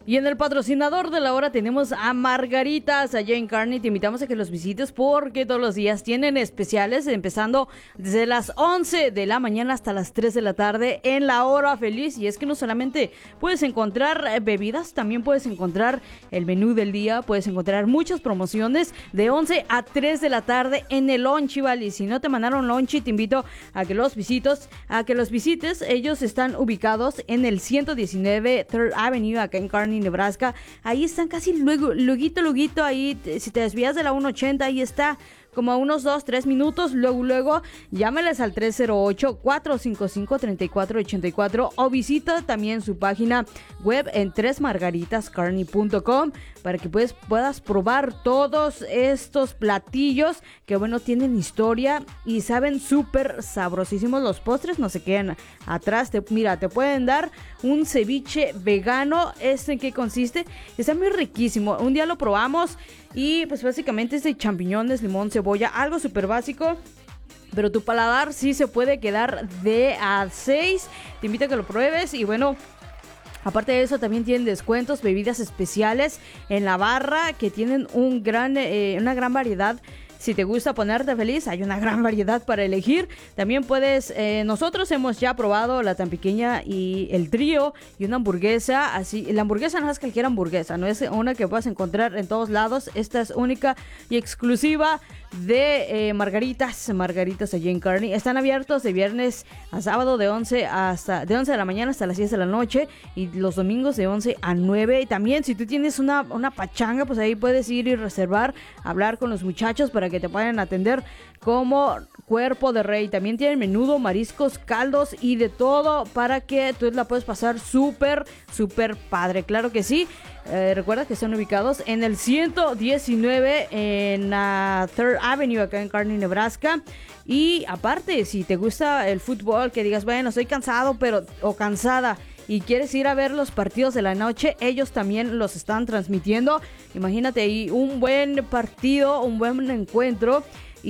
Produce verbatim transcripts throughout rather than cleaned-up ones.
Y en el patrocinador de la hora tenemos a Margaritas allá en Kearney. Te invitamos a que los visites porque todos los días tienen especiales, empezando desde las once de la mañana hasta las tres de la tarde en la hora feliz. Y es que no solamente puedes encontrar bebidas, también puedes encontrar el menú del día, puedes encontrar muchas promociones de once a tres de la tarde en el Lonchi, ¿vale? Y si no te mandaron Lonchi, te invito a que los visites, a que los visites. Ellos están ubicados en el ciento diecinueve Third Avenue, acá en Kearney, Nebraska. Ahí están casi luego, luguito, luguito, ahí, si te desvías de la ciento ochenta, ahí está, como a unos dos, tres minutos. Luego, luego, llámeles al tres cero ocho, cuatro cinco cinco, tres cuatro ocho cuatro o visita también su página web en tres margaritas kearney punto com para que pues, puedas probar todos estos platillos que, bueno, tienen historia y saben súper sabrosísimos. Los postres no se quedan atrás. Te, mira, te pueden dar un ceviche vegano. ¿Este en qué consiste? Está muy riquísimo. Un día lo probamos y pues básicamente es de champiñones, limón, cebolla, algo súper básico. Pero tu paladar sí se puede quedar de a seis. Te invito a que lo pruebes y bueno, aparte de eso, también tienen descuentos, bebidas especiales en la barra que tienen un gran, eh, una gran variedad. Si te gusta ponerte feliz, hay una gran variedad para elegir. También puedes, eh, nosotros hemos ya probado la tan pequeña y el trío y una hamburguesa. Así, la hamburguesa no es cualquier hamburguesa, no es una que puedas encontrar en todos lados. Esta es única y exclusiva de eh, Margaritas, Margaritas allí en Kearney. Están abiertos de viernes a sábado de once hasta de once de la mañana hasta las diez de la noche y los domingos de once a nueve. Y también si tú tienes una, una pachanga, pues ahí puedes ir y reservar, hablar con los muchachos para que te puedan atender como cuerpo de rey. También tienen menudo, mariscos, caldos y de todo para que tú la puedes pasar súper, súper padre. Claro que sí. Eh, recuerda que están ubicados en el ciento diecinueve en uh, Third Avenue, acá en Kearney, Nebraska. Y aparte, si te gusta el fútbol, que digas, bueno, estoy cansado pero o cansada y quieres ir a ver los partidos de la noche, ellos también los están transmitiendo. Imagínate ahí un buen partido, un buen encuentro.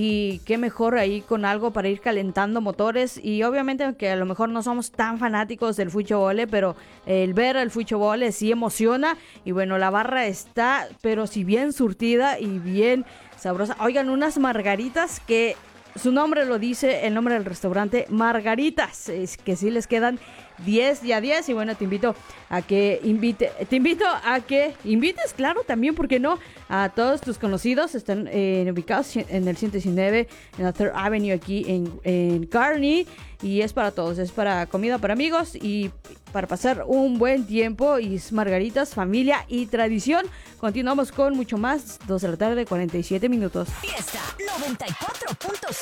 Y qué mejor ahí con algo para ir calentando motores. Y obviamente que a lo mejor no somos tan fanáticos del fútbol, pero el ver el fútbol sí emociona. Y bueno, la barra está, pero si bien surtida y bien sabrosa. Oigan, unas margaritas que su nombre lo dice, el nombre del restaurante, Margaritas, es que sí les quedan diez y a diez. Y bueno, te invito a que invite, te invito a que invites, claro, también, ¿por qué no? A todos tus conocidos. Están eh, ubicados en el ciento diecinueve en la Third Avenue aquí en, en Kearney. Y es para todos, es para comida para amigos y para pasar un buen tiempo. Y es Margaritas, familia y tradición. Continuamos con mucho más, dos de la tarde, cuarenta y siete minutos. Fiesta noventa y cuatro punto